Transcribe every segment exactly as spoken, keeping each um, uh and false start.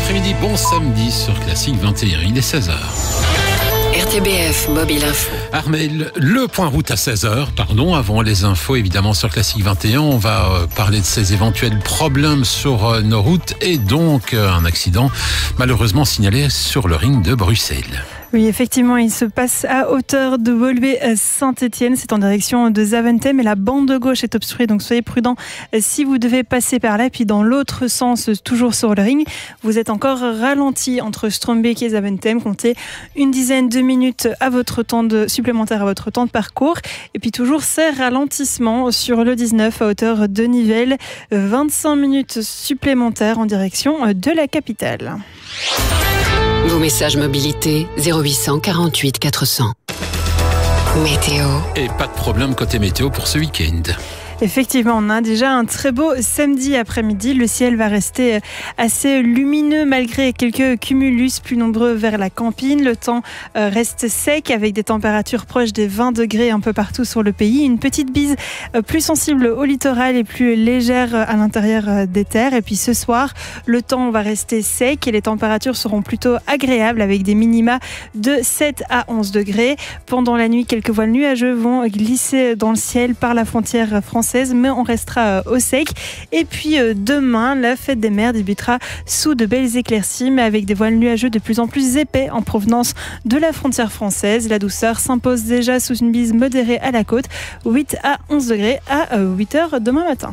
après-midi, bon samedi sur Classique vingt et un, il est seize heures. R T B F Mobile Info. Armel, le point route à seize heures, pardon, avant les infos évidemment sur Classique vingt et un, on va euh, parler de ces éventuels problèmes sur euh, nos routes et donc euh, un accident malheureusement signalé sur le ring de Bruxelles. Oui, effectivement, il se passe à hauteur de Woluwe-Saint-Étienne. C'est en direction de Zaventem et la bande de gauche est obstruée, donc soyez prudents si vous devez passer par là. Et puis dans l'autre sens, toujours sur le ring, vous êtes encore ralenti entre Strombeek et Zaventem. Comptez une dizaine de minutes à votre temps de, supplémentaire à votre temps de parcours. Et puis toujours ces ralentissements sur le dix-neuf à hauteur de Nivelles. vingt-cinq minutes supplémentaires en direction de la capitale. Vos messages mobilité zéro huit cent quarante-huit quatre cents. Météo. Et pas de problème côté météo pour ce week-end. Effectivement, on a déjà un très beau samedi après-midi. Le ciel va rester assez lumineux malgré quelques cumulus plus nombreux vers la Campine. Le temps reste sec avec des températures proches des vingt degrés un peu partout sur le pays. Une petite bise plus sensible au littoral et plus légère à l'intérieur des terres. Et puis ce soir, le temps va rester sec et les températures seront plutôt agréables avec des minima de sept à onze degrés. Pendant la nuit, quelques voiles nuageux vont glisser dans le ciel par la frontière française, mais on restera au sec. Et puis demain, la fête des mers débutera sous de belles éclaircies, mais avec des voiles nuageux de plus en plus épais en provenance de la frontière française. La douceur s'impose déjà sous une bise modérée à la côte, huit à onze degrés à huit heures demain matin.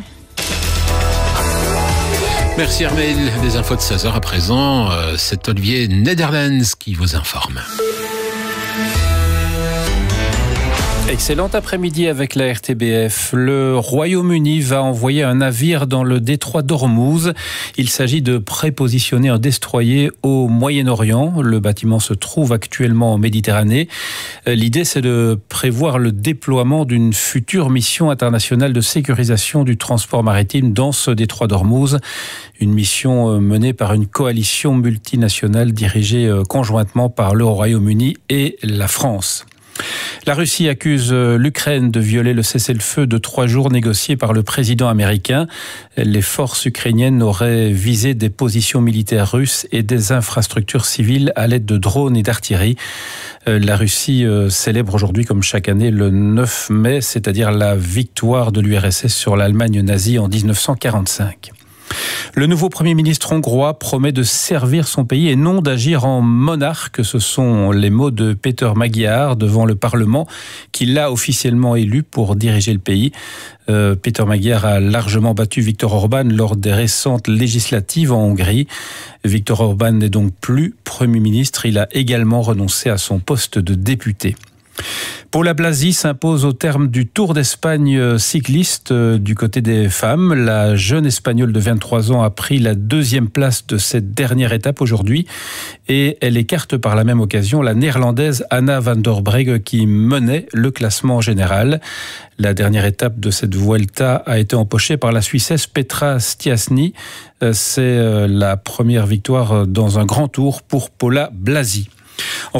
Merci Armel. Des infos de seize heures à présent. C'est Olivier Netherlands qui vous informe. Excellent après-midi avec la R T B F. Le Royaume-Uni va envoyer un navire dans le détroit d'Ormuz. Il s'agit de prépositionner un destroyer au Moyen-Orient. Le bâtiment se trouve actuellement en Méditerranée. L'idée, c'est de prévoir le déploiement d'une future mission internationale de sécurisation du transport maritime dans ce détroit d'Ormuz. Une mission menée par une coalition multinationale dirigée conjointement par le Royaume-Uni et la France. La Russie accuse l'Ukraine de violer le cessez-le-feu de trois jours négocié par le président américain. Les forces ukrainiennes auraient visé des positions militaires russes et des infrastructures civiles à l'aide de drones et d'artillerie. La Russie célèbre aujourd'hui, comme chaque année, le neuf mai, c'est-à-dire la victoire de l'U R S S sur l'Allemagne nazie en dix-neuf cent quarante-cinq. Le nouveau Premier ministre hongrois promet de servir son pays et non d'agir en monarque. Ce sont les mots de Péter Magyar devant le Parlement qui l'a officiellement élu pour diriger le pays. Euh, Péter Magyar a largement battu Viktor Orban lors des récentes législatives en Hongrie. Viktor Orban n'est donc plus Premier ministre. Il a également renoncé à son poste de député. Paula Blasi s'impose au terme du Tour d'Espagne cycliste du côté des femmes. La jeune Espagnole de vingt-trois ans a pris la deuxième place de cette dernière étape aujourd'hui et elle écarte par la même occasion la néerlandaise Anna van der Breggen qui menait le classement général. La dernière étape de cette Vuelta a été empochée par la Suissesse Petra Stiassny. C'est la première victoire dans un grand tour pour Paula Blasi.